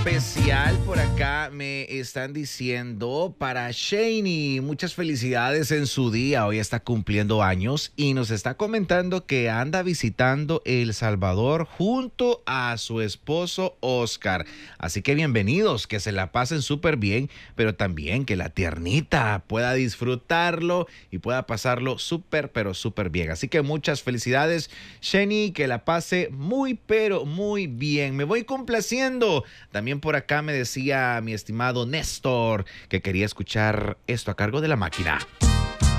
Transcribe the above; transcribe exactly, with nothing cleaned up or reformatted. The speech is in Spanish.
Especial por acá me están diciendo para Shani, muchas felicidades en su día, hoy está cumpliendo años y nos está comentando que anda visitando El Salvador junto a su esposo Oscar, así que bienvenidos, que se la pasen súper bien, pero también que la tiernita pueda disfrutarlo y pueda pasarlo súper pero súper bien, así que muchas felicidades Shani, que la pase muy pero muy bien, me voy complaciendo. También por acá me decía mi estimado Néstor que quería escuchar esto a cargo de la máquina.